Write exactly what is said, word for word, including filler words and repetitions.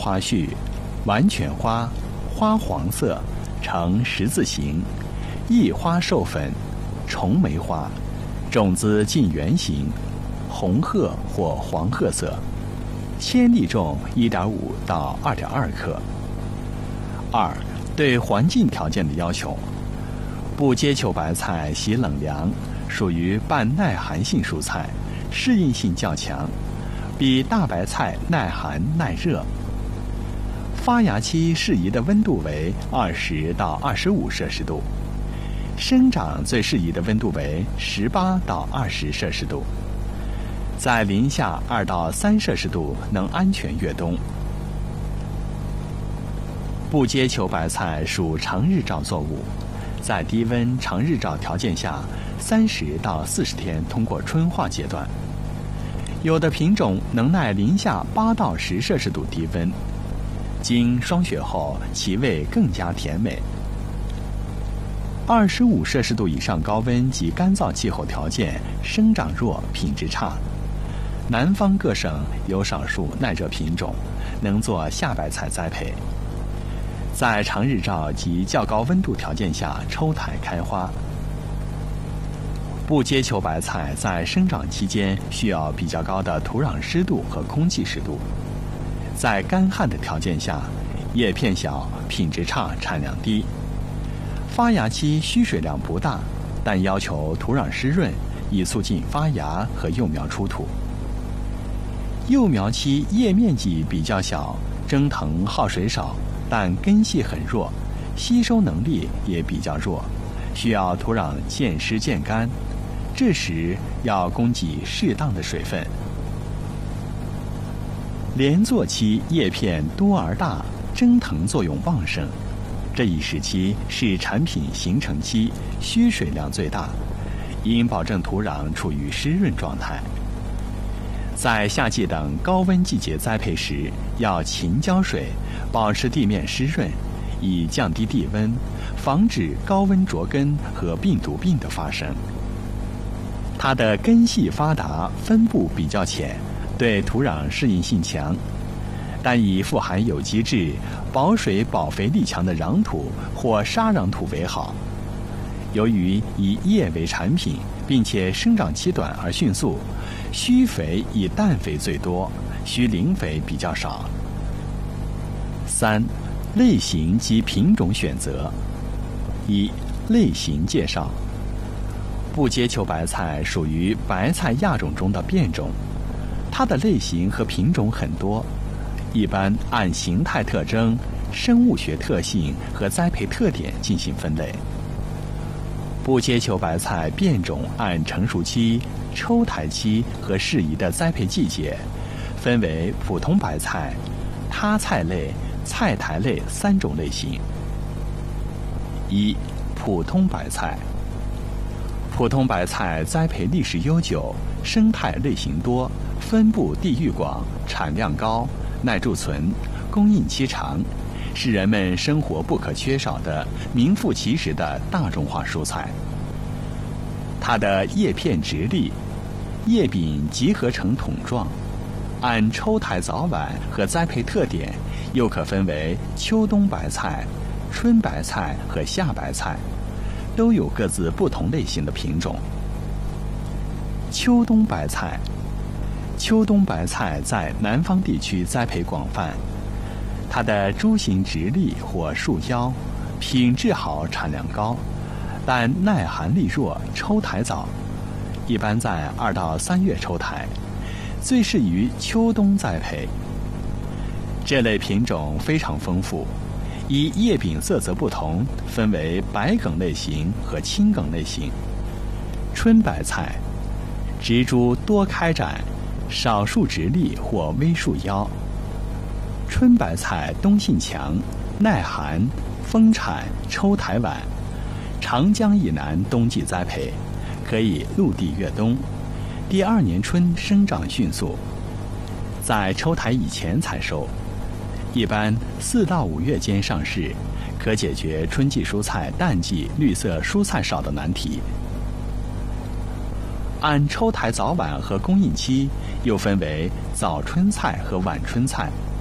花序，完全花，花黄色，呈十字形，异花授粉，重梅花，种子近圆形，红褐或黄褐色，千粒重 一点五到二点二克。二、对环境条件的要求。不接球白菜喜冷凉，属于半耐寒性蔬菜，适应性较强，比大白菜耐寒耐热。发芽期适宜的温度为二十到二十五摄氏度，生长最适宜的温度为十八到二十摄氏度，在零下二到三摄氏度能安全越冬。不接球白菜属长日照作物，在低温长日照条件下，三十到四十天通过春化阶段。有的品种能耐零下八到十摄氏度低温，经霜雪后，其味更加甜美。二十五摄氏度以上高温及干燥气候条件，生长弱，品质差。南方各省有少数耐热品种，能做夏白菜栽培。在长日照及较高温度条件下抽苔开花。不接球白菜在生长期间需要比较高的土壤湿度和空气湿度，在干旱的条件下，叶片小，品质差，产量低。发芽期需水量不大，但要求土壤湿润，以促进发芽和幼苗出土。幼苗期叶面积比较小，蒸腾耗水少，但根系很弱，吸收能力也比较弱，需要土壤渐湿渐干，这时要供给适当的水分。连作期叶片多而大，蒸腾作用旺盛，这一时期是产品形成期，需水量最大，应保证土壤处于湿润状态。在夏季等高温季节栽培时，要勤浇水，保持地面湿润，以降低地温，防止高温灼根和病毒病的发生。它的根系发达，分布比较浅，对土壤适应性强，但以富含有机质、保水保肥力强的壤土或沙壤土为好。由于以叶为产品，并且生长期短而迅速，需肥以氮肥最多，需磷肥比较少。三、类型及品种选择。一、类型介绍。不接球白菜属于白菜亚种中的变种，它的类型和品种很多，一般按形态特征、生物学特性和栽培特点进行分类。不接球白菜变种按成熟期、抽苔期和适宜的栽培季节，分为普通白菜、他菜类、菜苔类三种类型。一、普通白菜。普通白菜栽培历史悠久，生态类型多，分布地域广，产量高，耐贮存，供应期长，是人们生活不可缺少的名副其实的大众化蔬菜。它的叶片直立，叶柄集合成筒状，按抽苔早晚和栽培特点，又可分为秋冬白菜、春白菜和夏白菜，都有各自不同类型的品种。秋冬白菜。秋冬白菜在南方地区栽培广泛，它的株形直立或束腰，品质好，产量高，但耐寒力弱，抽苔早，一般在二到三月抽苔，最适于秋冬栽培。这类品种非常丰富，依叶柄色泽不同，分为白梗类型和青梗类型。春白菜，植株多开展，少数直立或微束腰。春白菜冬性强，耐寒，丰产，抽苔晚，长江以南冬季栽培，可以陆地越冬，第二年春生长迅速，在抽苔以前采收，一般四到五月间上市，可解决春季蔬菜淡季绿色蔬菜少的难题。按抽苔早晚和供应期，又分为早春菜和晚春菜。